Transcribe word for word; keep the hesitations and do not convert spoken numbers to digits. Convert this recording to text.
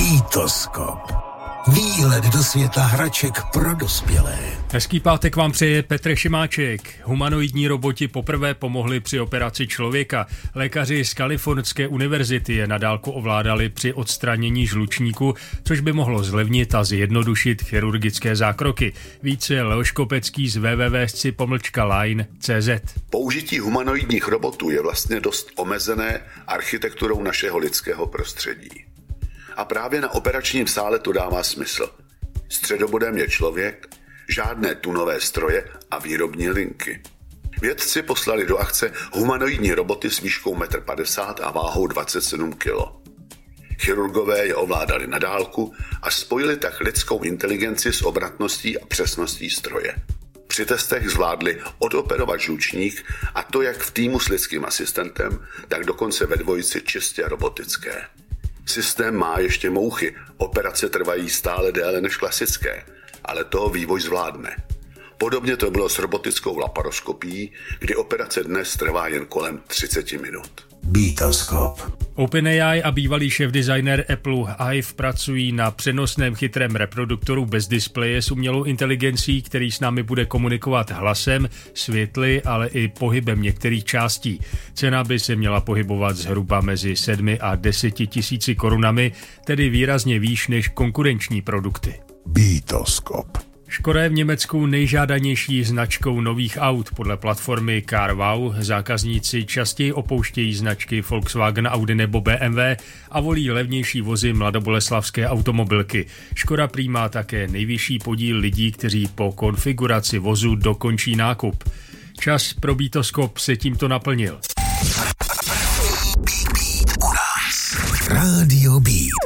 Bitoskop. Výlet do světa hraček pro dospělé. Hezký pátek vám přeje Petr Šimáček. Humanoidní roboti poprvé pomohli při operaci člověka. Lékaři z Kalifornské univerzity je na dálku ovládali při odstranění žlučníku, což by mohlo zlevnit a zjednodušit chirurgické zákroky. Více Leoš Kopecký z w w w tečka pomlčka line tečka c z. Použití humanoidních robotů je vlastně dost omezené architekturou našeho lidského prostředí. A právě na operačním sále to dává smysl. Středobodem je člověk, žádné tunové stroje a výrobní linky. Vědci poslali do akce humanoidní roboty s výškou jedna padesát metrů a váhou dvacet sedm kilogramů. Chirurgové je ovládali na dálku a spojili tak lidskou inteligenci s obratností a přesností stroje. Při testech zvládli odoperovat žlučník, a to jak v týmu s lidským asistentem, tak dokonce ve dvojici čistě robotické. Systém má ještě mouchy, operace trvají stále déle než klasické, ale toho vývoj zvládne. Podobně to bylo s robotickou laparoskopií, kdy operace dnes trvá jen kolem třicet minut. Bitoskop. OpenAI a bývalý šéfdesigner Apple Ive pracují na přenosném chytrém reproduktoru bez displeje s umělou inteligencí, který s námi bude komunikovat hlasem, světly, ale i pohybem některých částí. Cena by se měla pohybovat zhruba mezi sedmi a deseti tisíci korunami, tedy výrazně výš než konkurenční produkty. Bitoskop. Škoda je v Německu nejžádanější značkou nových aut. Podle platformy CarWow zákazníci častěji opouštějí značky Volkswagen, Audi nebo B M W a volí levnější vozy mladoboleslavské automobilky. Škoda prý má také nejvyšší podíl lidí, kteří po konfiguraci vozu dokončí nákup. Čas pro Bitoskop se tímto naplnil. Radio Beat.